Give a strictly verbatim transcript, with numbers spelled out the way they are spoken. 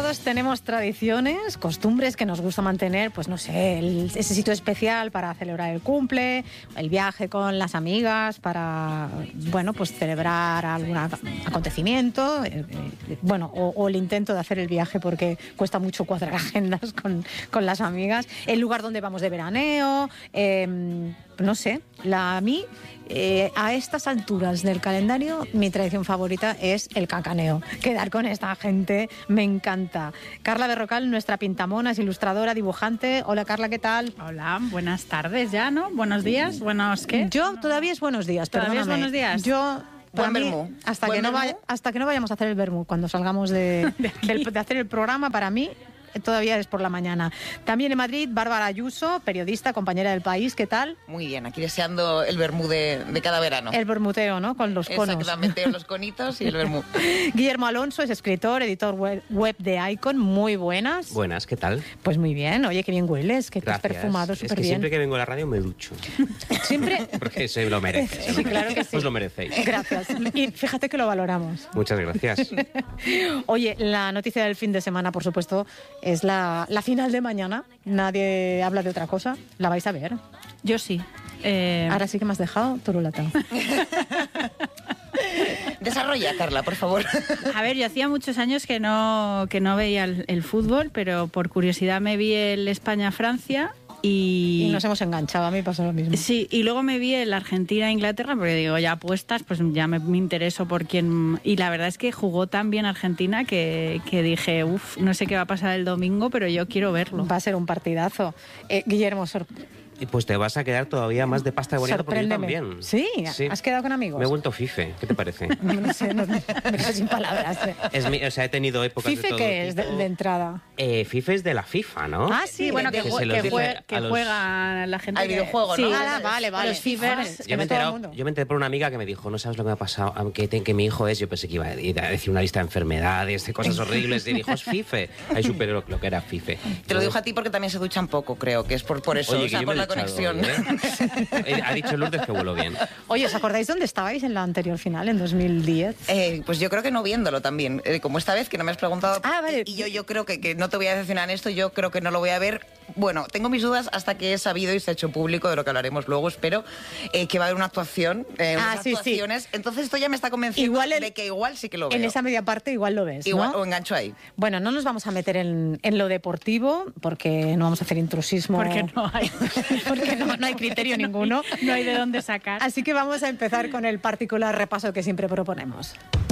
todos tenemos tradiciones, costumbres que nos gusta mantener, pues no sé, el, ese sitio especial para celebrar el cumple, el viaje con las amigas para, bueno, pues celebrar algún acontecimiento, eh, eh, bueno, o, o el intento de hacer el viaje porque cuesta mucho cuadrar agendas con, con las amigas, el lugar donde vamos de veraneo, eh, no sé, la, a mí... Eh, a estas alturas del calendario, mi tradición favorita es el cacaneo. Quedar con esta gente me encanta. Carla Berrocal, nuestra pintamonas, ilustradora, dibujante. Hola, Carla, ¿qué tal? Hola, buenas tardes ya, ¿no? Buenos días, buenos ¿qué? Yo todavía es buenos días, ¿Todavía es perdóname. buenos días? Yo... Buen mí, vermú. hasta, ¿Buen que no vermú? vaya, hasta que no vayamos a hacer el vermú, cuando salgamos de, de, del, de hacer el programa, para mí... todavía es por la mañana. También en Madrid, Bárbara Ayuso, periodista, compañera del País. ¿Qué tal? Muy bien, aquí deseando el vermú de, de cada verano. El bermuteo, ¿no? Con los conos. Exactamente, los conitos y el vermú. Guillermo Alonso es escritor, editor web, web de Icon. Muy buenas. Buenas, ¿qué tal? Pues muy bien. Oye, qué bien hueles, que te has Gracias. perfumado Es súper que bien. siempre que vengo a la radio me ducho. Siempre... Porque se lo merece. Se Sí, lo claro merece. que sí. Os lo merecéis. Gracias. Y fíjate que lo valoramos. Muchas gracias. Oye, la noticia del fin de semana, por supuesto, es la, la final de mañana. Nadie habla de otra cosa. La vais a ver. Yo sí. Eh... Ahora sí que me has dejado turulata. Desarrolla, Carla, por favor. A ver, yo hacía muchos años que no, que no veía el, el fútbol, pero por curiosidad me vi el España-Francia. Y... y nos hemos enganchado, a mí pasó lo mismo. Sí, y luego me vi el Argentina-Inglaterra, porque digo, ya apuestas, pues ya me, me intereso por quién... Y la verdad es que jugó tan bien Argentina que, que dije, uff, no sé qué va a pasar el domingo, pero yo quiero verlo. Va a ser un partidazo. Eh, Guillermo, sor... Y pues te vas a quedar todavía más de pasta de bonito porque yo también. ¿Sí? ¿Sí? ¿Has quedado con amigos? Me he vuelto fife. ¿Qué te parece? No, no sé, no, me quedo sin palabras. Eh. Es mi, o sea, he tenido épocas ¿Fife de todo qué es de, tipo. de entrada? Eh, FIFA es de la FIFA, ¿no? Ah, sí, Sí, bueno, que, que jue- se los que, dije jue- que a los- juega la gente. Al que- videojuego, sí, ¿no? Ah, vale, vale. Los FIFA. Es que Yo me, todo he el enterado, mundo. yo me enteré por una amiga que me dijo, no sabes lo que me ha pasado, aunque te- que mi hijo es, yo pensé que iba a ir a decir una lista de enfermedades, de cosas horribles, y dijo, es FIFE. Ahí superé lo, lo que era FIFE. Te lo digo a ti porque también se duchan poco, creo, que es por, por eso, Oye, o que sea, yo por me he la duchado conexión. hoy, ¿eh? Ha dicho Lourdes que vuelo bien. Oye, ¿os acordáis dónde estabais en la anterior final, en dos mil diez? Eh, pues yo creo que no viéndolo también. Eh, como esta vez que no me has preguntado. Ah, vale. Y yo, yo creo que, que no te voy a decepcionar en esto, yo creo que no lo voy a ver. Bueno, tengo mis dudas hasta que he sabido y se ha hecho público, de lo que hablaremos luego, espero, eh, que va a haber una actuación, eh, Ah, unas sí, sí. actuaciones. Entonces esto ya me está convenciendo Igual el- de que igual sí que lo veo. En esa media parte igual lo ves, Igual, ¿no? o engancho ahí. Bueno, no nos vamos a meter en, en lo deportivo porque no vamos a hacer intrusismo. Porque no hay. Porque no, no hay criterio ninguno. No hay de dónde sacar. Así que vamos a empezar con el particular repaso que siempre proponemos.